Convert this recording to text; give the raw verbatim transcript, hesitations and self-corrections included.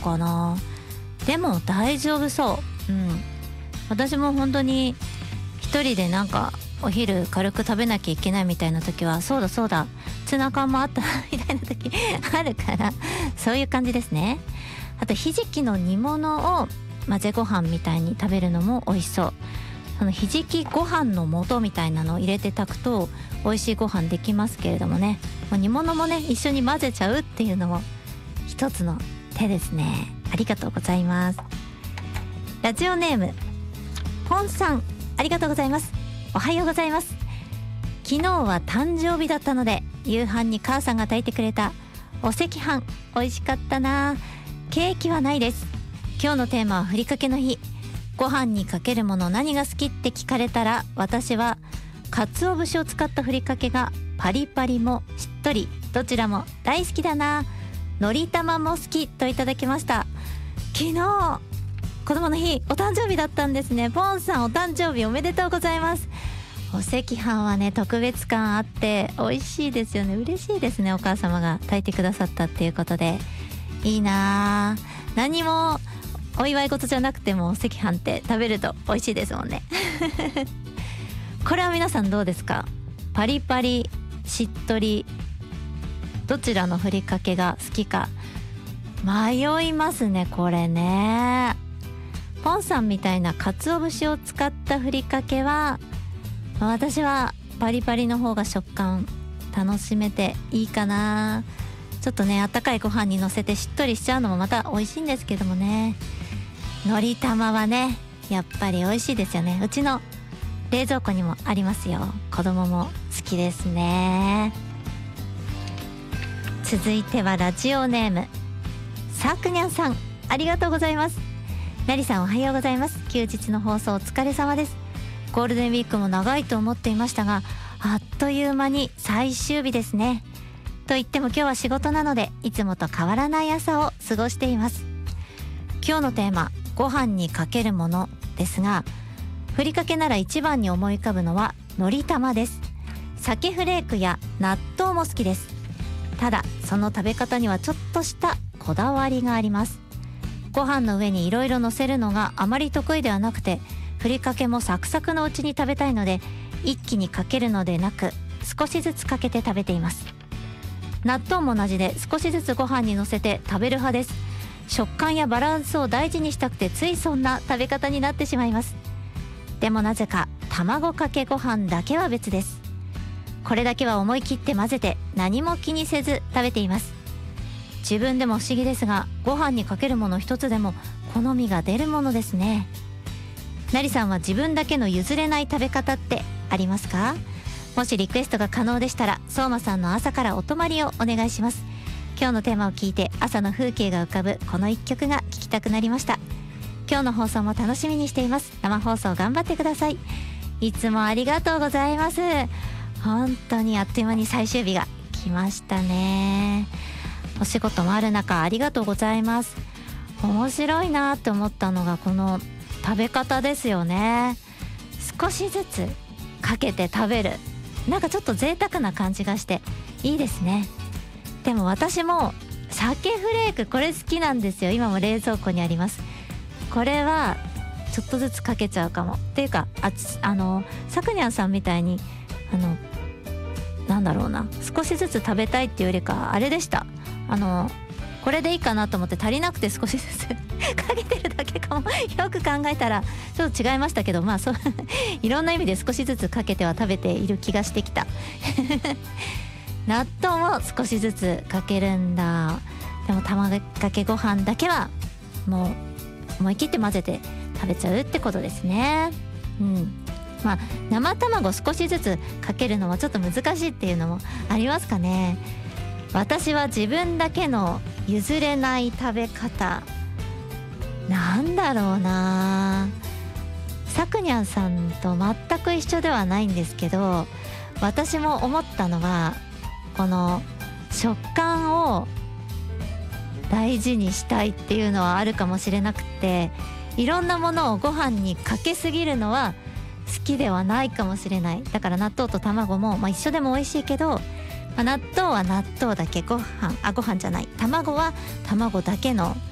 かな。でも大丈夫そう。うん、私も本当に一人でなんかお昼軽く食べなきゃいけないみたいな時は、そうだそうだツナ缶もあったみたいな時あるから、そういう感じですね。あとひじきの煮物を混ぜご飯みたいに食べるのも美味しそう。そのひじきご飯の素みたいなのを入れて炊くと美味しいご飯できますけれどもね、もう煮物もね一緒に混ぜちゃうっていうのも一つの手ですね。ありがとうございます。ラジオネームポンさん、ありがとうございます。おはようございます。昨日は誕生日だったので夕飯に母さんが炊いてくれたお赤飯美味しかったな。ケーキはないです。今日のテーマはふりかけの日。ご飯にかけるもの何が好きって聞かれたら、私は鰹節を使ったふりかけがパリパリもしっとり、どちらも大好きだな。のり玉も好きといただきました。昨日子供の日、お誕生日だったんですね。ポンさんお誕生日おめでとうございます。お赤飯はね特別感あって美味しいですよね。嬉しいですね、お母様が炊いてくださったっていうことで。いいな。何もお祝い事じゃなくてもお赤飯って食べると美味しいですもんねこれは皆さんどうですか？パリパリしっとり、どちらのふりかけが好きか迷いますね、これね。ポンさんみたいな鰹節を使ったふりかけは、私はパリパリの方が食感楽しめていいかな。ちょっとね、あったかいご飯にのせてしっとりしちゃうのもまた美味しいんですけどもね。のり玉はねやっぱり美味しいですよね。うちの冷蔵庫にもありますよ。子供も好きですね。続いてはラジオネームさくにゃんさん、ありがとうございます。なりさんおはようございます。休日の放送お疲れ様です。ゴールデンウィークも長いと思っていましたが、あっという間に最終日ですね。と言っても今日は仕事なのでいつもと変わらない朝を過ごしています。今日のテーマ、ご飯にかけるものですが、ふりかけなら一番に思い浮かぶのはのり玉です。鮭フレークや納豆も好きです。ただその食べ方にはちょっとしたこだわりがあります。ご飯の上にいろいろ乗せるのがあまり得意ではなくて、ふりかけもサクサクのうちに食べたいので一気にかけるのでなく少しずつかけて食べています。納豆も同じで少しずつご飯に乗せて食べる派です。食感やバランスを大事にしたくてついそんな食べ方になってしまいます。でもなぜか卵かけご飯だけは別です。これだけは思い切って混ぜて何も気にせず食べています。自分でも不思議ですが、ご飯にかけるもの一つでも好みが出るものですね。なりさんは自分だけの譲れない食べ方ってありますか？もしリクエストが可能でしたら、相馬さんの朝からお泊まりをお願いします。今日のテーマを聞いて朝の風景が浮かぶこの一曲が聴きたくなりました。今日の放送も楽しみにしています。生放送頑張ってください。いつもありがとうございます。本当にあっという間に最終日が来ましたね。お仕事もある中ありがとうございます。面白いなって思ったのがこの食べ方ですよね。少しずつかけて食べる、なんかちょっと贅沢な感じがしていいですね。でも私も鮭フレークこれ好きなんですよ。今も冷蔵庫にあります。これはちょっとずつかけちゃうかも。っていうかああのさくにゃんさんみたいにあのなんだろうな、少しずつ食べたいっていうよりかあれでした。あのこれでいいかなと思って足りなくて少しずつかけてるだけかも。よく考えたらちょっと違いましたけど、まあそういろんな意味で少しずつかけては食べている気がしてきた納豆も少しずつかけるんだ。でも卵かけご飯だけはもう思い切って混ぜて食べちゃうってことですね。うん、まあ生卵少しずつかけるのはちょっと難しいっていうのもありますかね。私は自分だけの譲れない食べ方なんだろうな。さくにゃんさんと全く一緒ではないんですけど、私も思ったのはこの食感を大事にしたいっていうのはあるかもしれなくて、いろんなものをご飯にかけすぎるのは好きではないかもしれない。だから納豆と卵も、まあ、一緒でも美味しいけど、まあ、納豆は納豆だけ、ご飯あご飯じゃない卵は卵だけの